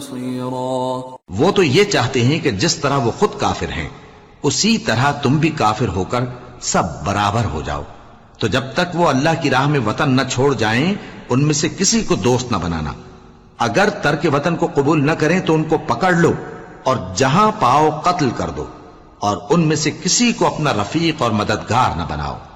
बसीरा। वो तो ये चाहते हैं कि जिस तरह वो खुद काफिर हैं उसी तरह तुम भी काफिर होकर सब बराबर हो जाओ। तो जब तक वो अल्लाह की राह में वतन न छोड़ जाएं, उनमें से किसी को दोस्त न बनाना। अगर तर्क वतन को कबूल न करें तो उनको पकड़ लो और जहां पाओ कत्ल कर दो, और उनमें से किसी को अपना रफीक और मददगार न बनाओ।